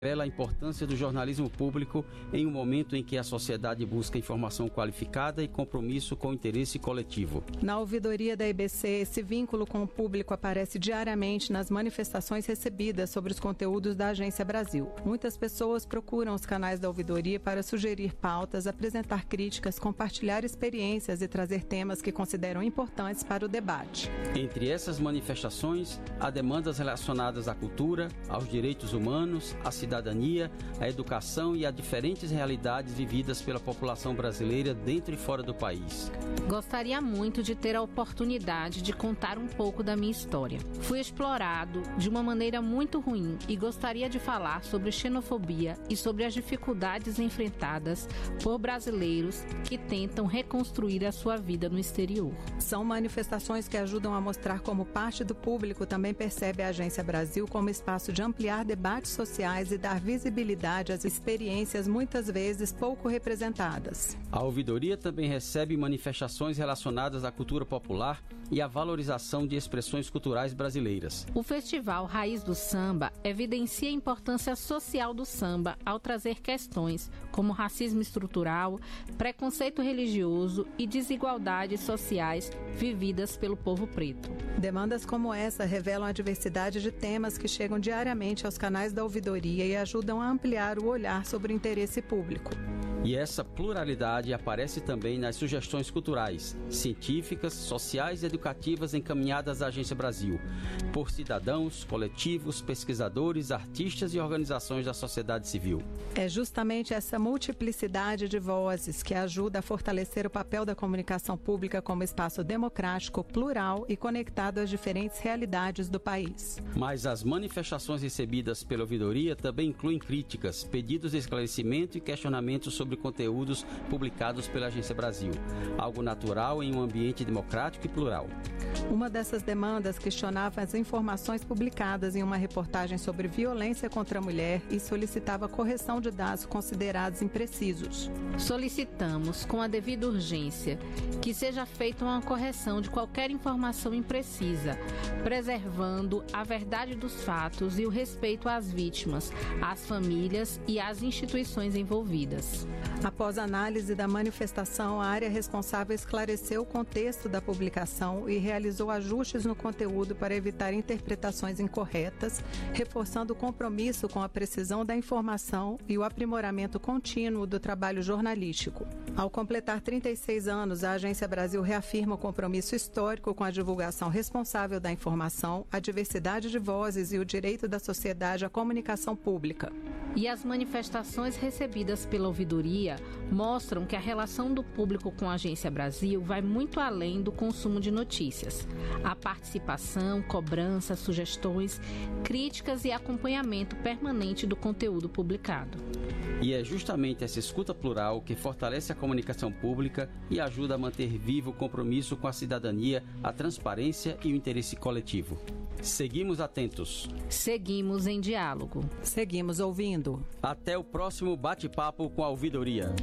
revela a importância do jornalismo público em um momento em que a sociedade busca informação qualificada e compromisso com o interesse coletivo. Na ouvidoria da EBC, esse vínculo com o público aparece diariamente nas manifestações recebidas sobre os conteúdos da Agência Brasil. Muitas pessoas procuram os canais da ouvidoria para sugerir pautas, apresentar críticas, compartilhar experiências e trazer temas que consideram importantes para o debate. Entre essas manifestações, há demandas relacionadas à cultura, aos direitos humanos, à cidadania, à educação e a diferentes realidades vividas pela população brasileira dentro e fora do país. Gostaria muito de ter a oportunidade de contar um pouco da minha história. Fui explorado de uma maneira muito ruim e gostaria de falar sobre xenofobia e sobre as dificuldades enfrentadas por brasileiros que tentam reconstruir a sua vida no exterior. São manifestações que ajudam a mostrar como parte do público também percebe a Agência Brasil como espaço de ampliar debates sociais e dar visibilidade às experiências muitas vezes pouco representadas. A ouvidoria também recebe manifestações relacionadas à cultura popular e à valorização de expressões culturais brasileiras. O Festival Raiz do Samba evidencia a importância social do samba ao trazer questões como racismo estrutural, preconceito religioso e desigualdades sociais vividas pelo povo preto. Demandas como essa revelam a diversidade de temas que chegam diariamente aos canais da ouvidoria e ajudam a ampliar o olhar sobre o interesse público. E essa pluralidade aparece também nas sugestões culturais, científicas, sociais e educativas encaminhadas à Agência Brasil, por cidadãos, coletivos, pesquisadores, artistas e organizações da sociedade civil. É justamente essa multiplicidade de vozes que ajuda a fortalecer o papel da comunicação pública como espaço democrático, plural e conectado às diferentes realidades do país. Mas as manifestações recebidas pela ouvidoria também incluem críticas, pedidos de esclarecimento e questionamentos sobre conteúdos publicados pela Agência Brasil, algo natural em um ambiente democrático e plural. Uma dessas demandas questionava as informações publicadas em uma reportagem sobre violência contra a mulher e solicitava correção de dados considerados imprecisos. Solicitamos, com a devida urgência, que seja feita uma correção de qualquer informação imprecisa, preservando a verdade dos fatos e o respeito às vítimas, às famílias e às instituições envolvidas. Após a análise da manifestação, a área responsável esclareceu o contexto da publicação e realizou ajustes no conteúdo para evitar interpretações incorretas, reforçando o compromisso com a precisão da informação e o aprimoramento contínuo do trabalho jornalístico. Ao completar 36 anos, a Agência Brasil reafirma o compromisso histórico com a divulgação responsável da informação, a diversidade de vozes e o direito da sociedade à comunicação pública. E as manifestações recebidas pela ouvidoria mostram que a relação do público com a Agência Brasil vai muito além do consumo de notícias. A participação, cobrança, sugestões, críticas e acompanhamento permanente do conteúdo publicado. E é justamente essa escuta plural que fortalece a comunicação pública e ajuda a manter vivo o compromisso com a cidadania, a transparência e o interesse coletivo. Seguimos atentos. Seguimos em diálogo. Seguimos ouvindo. Até o próximo bate-papo com a ouvidoria.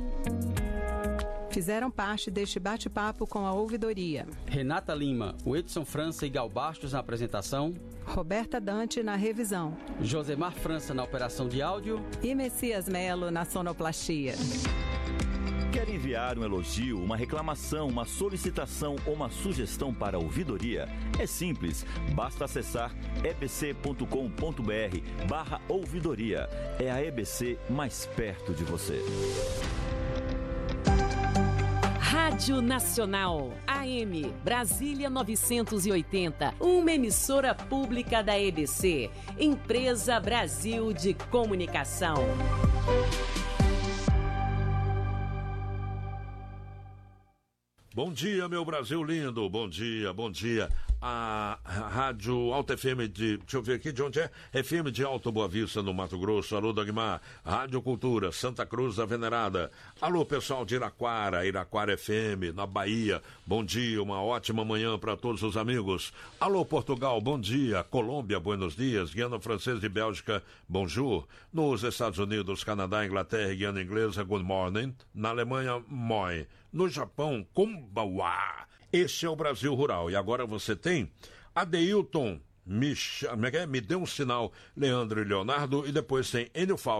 Fizeram parte deste bate-papo com a ouvidoria: Renata Lima, Edson França e Gal Bastos na apresentação, Roberta Dante na revisão, Josemar França na operação de áudio e Messias Melo na sonoplastia. Quer enviar um elogio, uma reclamação, uma solicitação ou uma sugestão para a ouvidoria? É simples, basta acessar ebc.com.br/ouvidoria. É a EBC mais perto de você. Rádio Nacional, AM, Brasília 980, uma emissora pública da EBC, Empresa Brasil de Comunicação. Bom dia, meu Brasil lindo, bom dia, bom dia. A Rádio Alta FM de, deixa eu ver aqui de onde é, FM de Alto Boa Vista, no Mato Grosso. Alô, Dagmar. Rádio Cultura, Santa Cruz da Venerada. Alô, pessoal de Iraquara, Iraquara FM, na Bahia. Bom dia, uma ótima manhã para todos os amigos. Alô, Portugal, bom dia. Colômbia, buenos dias. Guiana Francesa de Bélgica, bonjour. Nos Estados Unidos, Canadá, Inglaterra e Guiana Inglesa, good morning. Na Alemanha, moi. No Japão, konbanwa. Este é o Brasil Rural. E agora você tem Adeilton Me Dê um Sinal, Leandro e Leonardo. E depois tem Enio Fausto.